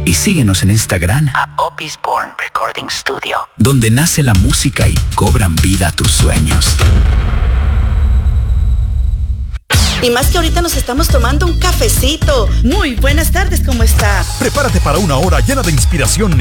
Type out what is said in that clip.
Y síguenos en Instagram a Opis Born Recording Studio, donde nace la música y cobran vida tus sueños. Y más que ahorita nos estamos tomando un cafecito. Muy buenas tardes, ¿cómo está? Prepárate para una hora llena de inspiración